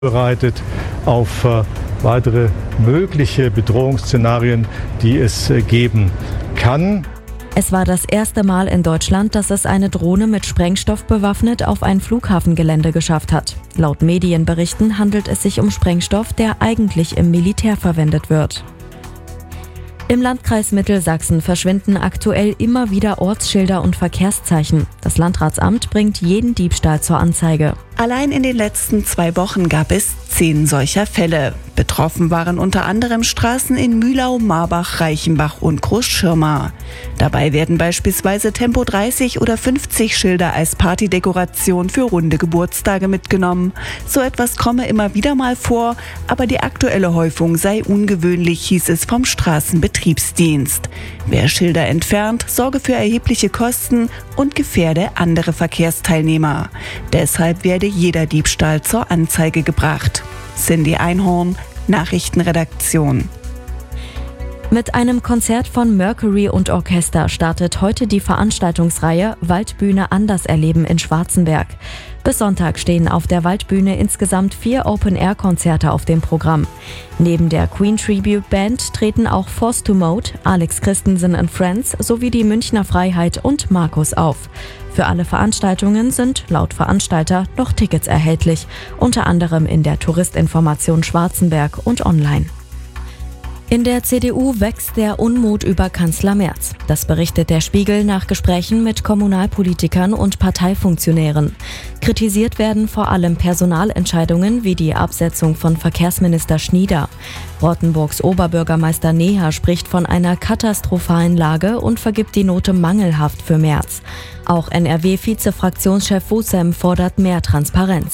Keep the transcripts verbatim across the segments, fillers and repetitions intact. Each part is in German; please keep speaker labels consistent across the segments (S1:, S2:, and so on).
S1: vorbereitet auf äh, weitere mögliche Bedrohungsszenarien, die es äh, geben kann.
S2: Es war das erste Mal in Deutschland, dass es eine Drohne mit Sprengstoff bewaffnet auf ein Flughafengelände geschafft hat. Laut Medienberichten handelt es sich um Sprengstoff, der eigentlich im Militär verwendet wird. Im Landkreis Mittelsachsen verschwinden aktuell immer wieder Ortsschilder und Verkehrszeichen. Das Landratsamt bringt jeden Diebstahl zur Anzeige.
S3: Allein in den letzten zwei Wochen gab es zehn solcher Fälle. Betroffen waren unter anderem Straßen in Mühlau, Marbach, Reichenbach und Großschirma. Dabei werden beispielsweise Tempo dreißig oder fünfzig Schilder als Partydekoration für runde Geburtstage mitgenommen. So etwas komme immer wieder mal vor, aber die aktuelle Häufung sei ungewöhnlich, hieß es vom Straßenbetriebsdienst. Wer Schilder entfernt, sorge für erhebliche Kosten und gefährde andere Verkehrsteilnehmer. Deshalb werde jeder Diebstahl zur Anzeige gebracht. Cindy Einhorn, Nachrichtenredaktion.
S2: Mit einem Konzert von Mercury und Orchester startet heute die Veranstaltungsreihe Waldbühne anders erleben in Schwarzenberg. Bis Sonntag stehen auf der Waldbühne insgesamt vier Open-Air-Konzerte auf dem Programm. Neben der Queen Tribute Band treten auch Forced to Mode, Alex Christensen and Friends sowie die Münchner Freiheit und Markus auf. Für alle Veranstaltungen sind laut Veranstalter noch Tickets erhältlich, unter anderem in der Touristinformation Schwarzenberg und online. In der C D U wächst der Unmut über Kanzler Merz. Das berichtet der Spiegel nach Gesprächen mit Kommunalpolitikern und Parteifunktionären. Kritisiert werden vor allem Personalentscheidungen wie die Absetzung von Verkehrsminister Schnieder. Rottenburgs Oberbürgermeister Neher spricht von einer katastrophalen Lage und vergibt die Note mangelhaft für Merz. Auch N R W-Vize-Fraktionschef Wussem fordert mehr Transparenz.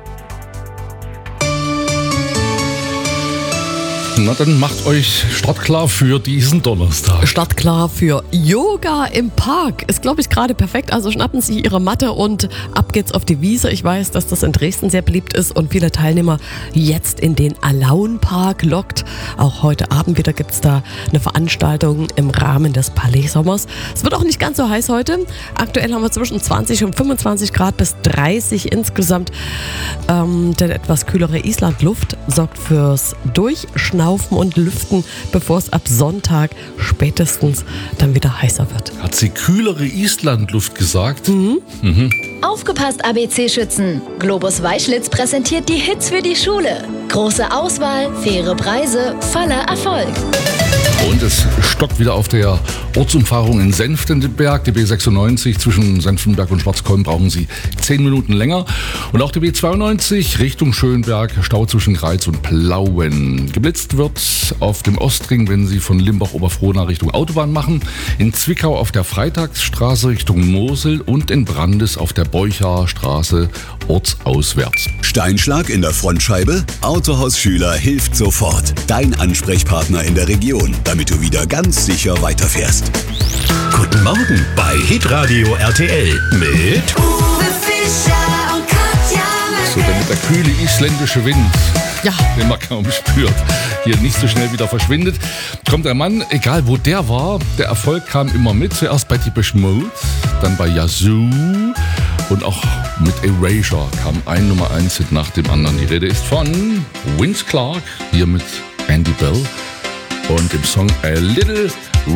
S4: Na, dann macht euch startklar für diesen Donnerstag.
S5: Startklar für Yoga im Park. Ist, glaube ich, gerade perfekt. Also schnappen Sie Ihre Matte und ab geht's auf die Wiese. Ich weiß, dass das in Dresden sehr beliebt ist und viele Teilnehmer jetzt in den Alaun-Park lockt. Auch heute Abend wieder gibt's da eine Veranstaltung im Rahmen des Palais-Sommers. Es wird auch nicht ganz so heiß heute. Aktuell haben wir zwischen zwanzig und fünfundzwanzig Grad bis dreißig insgesamt. Ähm, denn etwas kühlere Islandluft sorgt fürs Durchschnaufen und Lüften, bevor es ab Sonntag spätestens dann wieder heißer wird.
S4: Hat sie kühlere Islandluft gesagt?
S5: Mhm.
S4: Mhm.
S6: Aufgepasst, A B C-Schützen! Globus Weißschlitz präsentiert die Hits für die Schule. Große Auswahl, faire Preise, voller Erfolg.
S4: Und es stockt wieder auf der Ortsumfahrung in Senftenberg. Die B sechsundneunzig zwischen Senftenberg und Schwarzkolm brauchen Sie zehn Minuten länger. Und auch die B zweiundneunzig Richtung Schönberg, Stau zwischen Greiz und Plauen. Geblitzt wird auf dem Ostring, wenn Sie von Limbach-Oberfrohna Richtung Autobahn machen. In Zwickau auf der Freitagsstraße Richtung Mosel und in Brandes auf der Beuchaer Straße ortsauswärts.
S7: Steinschlag in der Frontscheibe? Autohaus Schüler hilft sofort. Dein Ansprechpartner in der Region, damit du wieder ganz sicher weiterfährst.
S8: Guten Morgen bei Hitradio R T L mit
S9: Uwe Fischer und Katja.
S4: So, damit der kühle isländische Wind,
S5: Ja.
S4: den man kaum spürt, hier nicht so schnell wieder verschwindet, kommt der Mann, egal wo der war, der Erfolg kam immer mit. Zuerst bei Depeche Mode, dann bei Yazoo und auch mit Erasure kam ein Nummer eins Hit nach dem anderen. Die Rede ist von Vince Clarke, hier mit Andy Bell und dem Song A Little